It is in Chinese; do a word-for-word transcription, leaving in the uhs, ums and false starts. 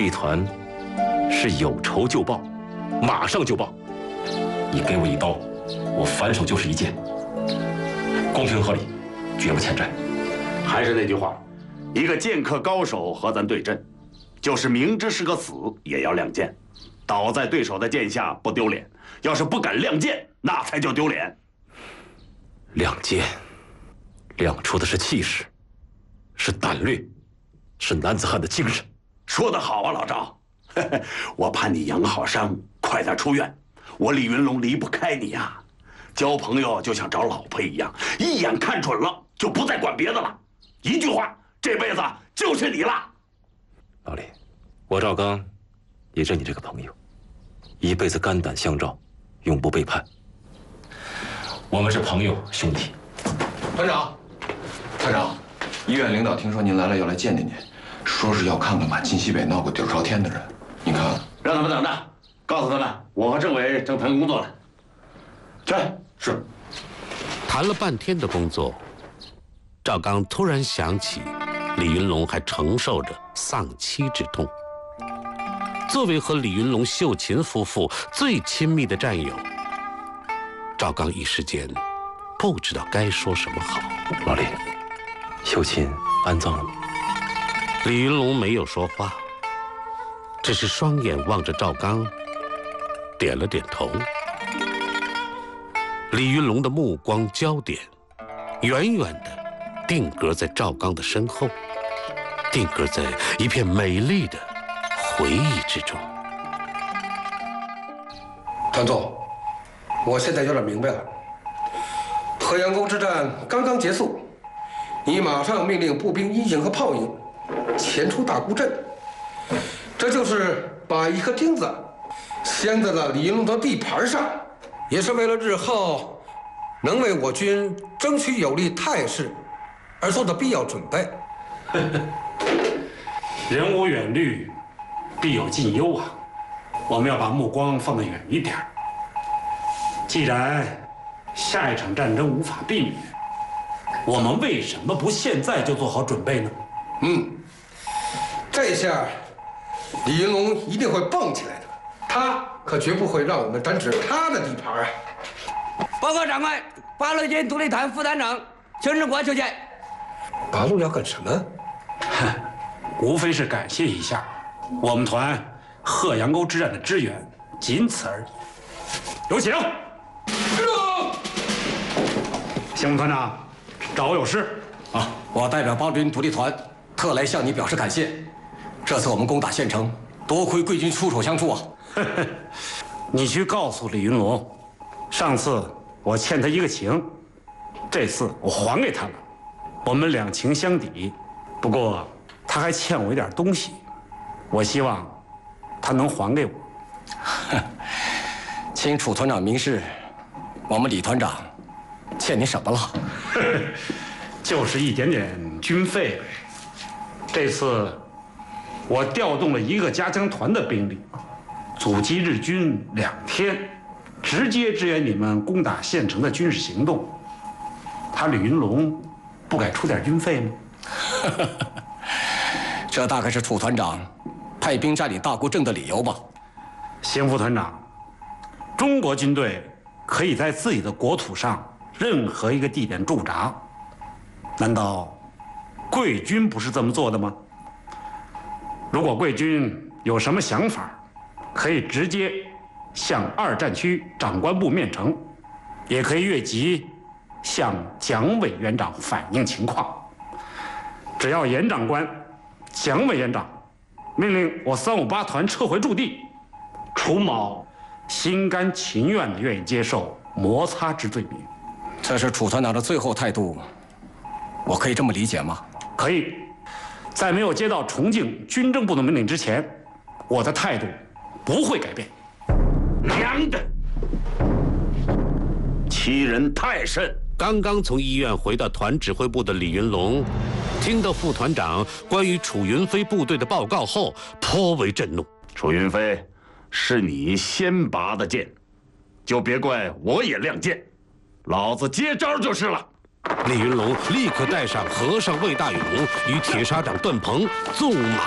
立团是有仇就报，马上就报。你给我一刀，我反手就是一剑，公平合理，绝不欠债。 还是那句话，一个剑客高手和咱对阵，就是明知是个死也要亮剑，倒在对手的剑下不丢脸，要是不敢亮剑，那才叫丢脸。 亮剑，亮出的是气势，是胆略，是男子汉的精神。 说得好啊，老赵，我盼你养好伤，快点出院。我李云龙离不开你呀、啊，交朋友就像找老婆一样，一眼看准了就不再管别的了。一句话，这辈子就是你了。 老李，我赵刚也认你这个朋友，一辈子肝胆相照，永不背叛。我们是朋友兄弟。 团长，团长，医院领导听说您来了，要来见见您，说是要看看满清西北闹过底儿朝天的人。您看， 让他们等着，告诉他们我和政委正谈工作呢。去。是。 谈了半天的工作，赵刚突然想起，李云龙还承受着丧妻之痛。作为和李云龙、秀琴夫妇最亲密的战友，赵刚一时间不知道该说什么好。 老李，秀琴安葬了吗？ 李云龙没有说话，只是双眼望着赵刚，点了点头。李云龙的目光焦点，远远地定格在赵刚的身后，定格在一片美丽的回忆之中。 团总，我现在有点明白了。河阳沟之战刚刚结束，你马上命令步兵一营和炮营前出大沽镇，这就是把一颗钉子镶在了李云龙的地盘上，也是为了日后能为我军争取有利态势而做的必要准备。 人无远虑，必有近忧啊！我们要把目光放得远一点。既然下一场战争无法避免，我们为什么不现在就做好准备呢？ 嗯，这下李云龙一定会蹦起来的，他可绝不会让我们沾指他的地盘啊！ 报告长官，八路军独立团副团长邱志国求见。 八路要干什么？ 哼，无非是感谢一下我们团贺阳沟之战的支援，仅此而已。有请。邢副团长，找我有事啊！我代表八路军独立团特来向你表示感谢。这次我们攻打县城，多亏贵军出手相助啊！ 你去告诉李云龙，上次我欠他一个情，这次我还给他了。我们两情相抵，不过他还欠我一点东西，我希望他能还给我。 请楚团长明示，我们李团长欠你什么了？ 就是一点点军费。这次我调动了一个加强团的兵力，阻击日军两天，直接支援你们攻打县城的军事行动。他李云龙不该出点军费吗？ 这大概是楚团长派兵占领大沽镇的理由吧？ 邢副团长，中国军队可以在自己的国土上任何一个地点驻扎，难道贵军不是这么做的吗？如果贵军有什么想法，可以直接向二战区长官部面呈，也可以越级向蒋委员长反映情况。只要严长官、蒋委员长命令我三五八团撤回驻地，楚某心甘情愿地愿意接受摩擦之罪名。 这是楚团长的最后态度，我可以这么理解吗？ 可以。在没有接到重庆军政部的命令之前，我的态度不会改变。 娘的，欺人太甚！ 刚刚从医院回到团指挥部的李云龙，听到副团长关于楚云飞部队的报告后，颇为震怒。 楚云飞，是你先拔的剑，就别怪我也亮剑，老子接招就是了。 李云龙立刻带上和尚魏大勇与铁砂掌段鹏纵马